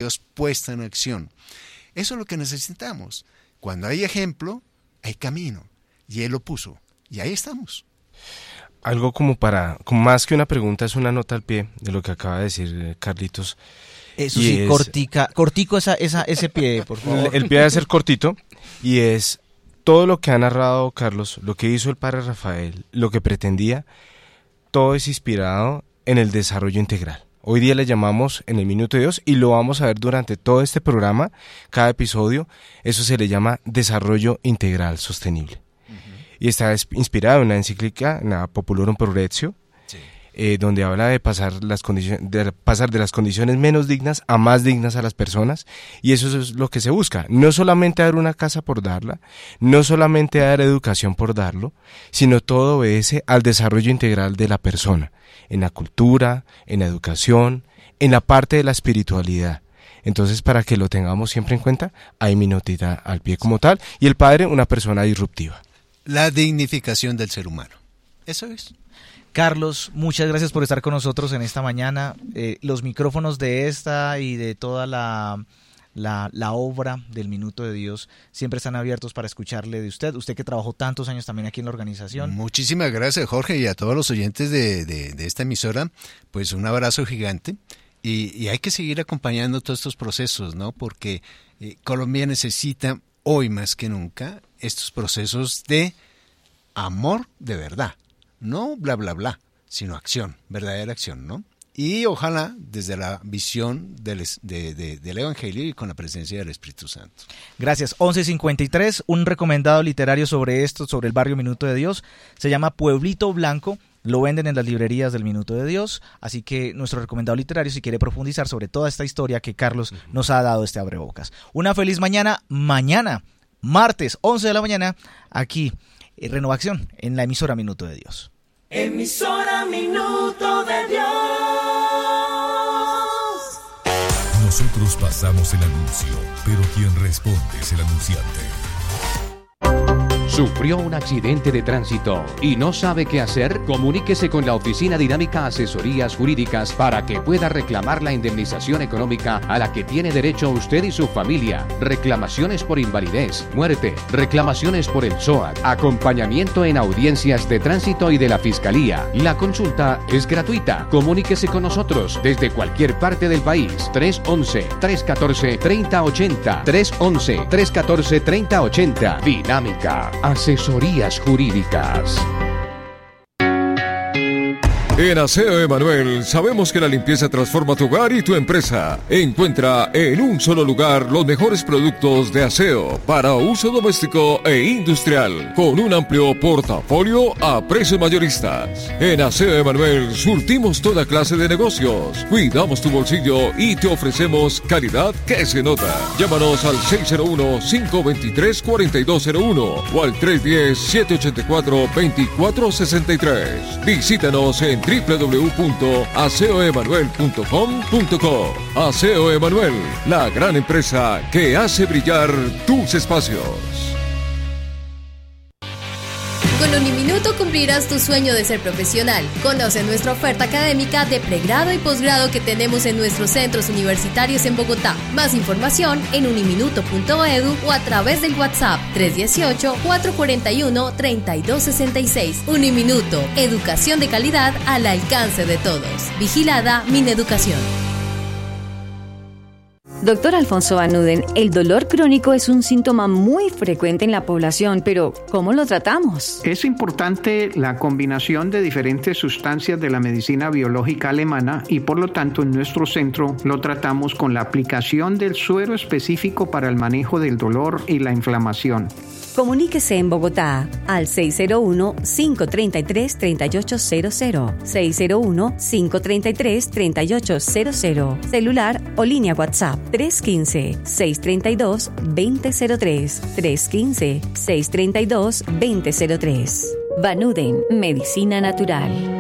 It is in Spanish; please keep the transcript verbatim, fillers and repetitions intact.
Dios puesta en acción. Eso es lo que necesitamos. Cuando hay ejemplo, hay camino. Y Él lo puso. Y ahí estamos. Algo como para, como más que una pregunta, es una nota al pie de lo que acaba de decir Carlitos. Eso sí, es, cortica, cortico esa, esa, ese pie, por favor. El, el pie debe ser cortito, y es todo lo que ha narrado Carlos, lo que hizo el padre Rafael, lo que pretendía, todo es inspirado en el desarrollo integral. Hoy día le llamamos en el Minuto de Dios, y lo vamos a ver durante todo este programa, cada episodio, eso se le llama desarrollo integral sostenible. Y está inspirado en una encíclica, en la Populorum Progressio, sí. eh, donde habla de pasar, las condiciones, de pasar de las condiciones menos dignas a más dignas a las personas, y eso es lo que se busca. No solamente dar una casa por darla, no solamente dar educación por darlo, sino todo obedece al desarrollo integral de la persona, en la cultura, en la educación, en la parte de la espiritualidad. Entonces, para que lo tengamos siempre en cuenta, hay mi notita al pie como tal, y el padre, una persona disruptiva. La dignificación del ser humano. Eso es. Carlos, muchas gracias por estar con nosotros en esta mañana. Eh, los micrófonos de esta y de toda la, la, la obra del Minuto de Dios siempre están abiertos para escucharle de usted. Usted que trabajó tantos años también aquí en la organización. Muchísimas gracias, Jorge, y a todos los oyentes de, de, de esta emisora. Pues un abrazo gigante. Y, y hay que seguir acompañando todos estos procesos, ¿no? Porque eh, Colombia necesita hoy más que nunca estos procesos de amor de verdad, no bla bla bla, sino acción, verdadera acción, ¿no? Y ojalá desde la visión del, de, de, del Evangelio y con la presencia del Espíritu Santo. Gracias. once cincuenta y tres, un recomendado literario sobre esto, sobre el barrio Minuto de Dios, se llama Pueblito Blanco. Lo venden en las librerías del Minuto de Dios, así que nuestro recomendado literario, si quiere profundizar sobre toda esta historia que Carlos nos ha dado este abrebocas. Una feliz mañana, mañana, martes, once de la mañana, aquí, en Renovación, en la emisora Minuto de Dios. Emisora Minuto de Dios. Nosotros pasamos el anuncio, pero quien responde es el anunciante. ¿Sufrió un accidente de tránsito y no sabe qué hacer? Comuníquese con la Oficina Dinámica Asesorías Jurídicas para que pueda reclamar la indemnización económica a la que tiene derecho usted y su familia. Reclamaciones por invalidez, muerte, reclamaciones por el S O A T, acompañamiento en audiencias de tránsito y de la Fiscalía. La consulta es gratuita. Comuníquese con nosotros desde cualquier parte del país. tres once, tres catorce, treinta ochenta. tres once, tres catorce, treinta ochenta. Dinámica Asesorías Jurídicas. En Aseo Emanuel sabemos que la limpieza transforma tu hogar y tu empresa. Encuentra en un solo lugar los mejores productos de aseo para uso doméstico e industrial, con un amplio portafolio a precios mayoristas. En Aseo Emanuel surtimos toda clase de negocios, cuidamos tu bolsillo y te ofrecemos calidad que se nota. Llámanos al seis cero uno, cinco dos tres, cuatro dos cero uno o al tres uno cero, siete ocho cuatro, dos cuatro seis tres. Visítanos en doble u doble u doble u punto aseo emanuel punto com punto co. Aseo Emanuel, la gran empresa que hace brillar tus espacios. Con Uniminuto cumplirás tu sueño de ser profesional. Conoce nuestra oferta académica de pregrado y posgrado que tenemos en nuestros centros universitarios en Bogotá. Más información en uniminuto punto edu o a través del WhatsApp tres uno ocho, cuatro cuatro uno, tres dos seis seis. Uniminuto, educación de calidad al alcance de todos. Vigilada Mineducación. Doctor Alfonso Van Uden, el dolor crónico es un síntoma muy frecuente en la población, pero ¿cómo lo tratamos? Es importante la combinación de diferentes sustancias de la medicina biológica alemana y por lo tanto en nuestro centro lo tratamos con la aplicación del suero específico para el manejo del dolor y la inflamación. Comuníquese en Bogotá al seis cero uno, cinco tres tres, tres ocho cero cero, seis cero uno, cinco tres tres, tres ocho cero cero, celular o línea WhatsApp tres uno cinco, seis tres dos, dos cero cero tres, tres uno cinco, seis tres dos, dos cero cero tres. Van Uden, Medicina Natural.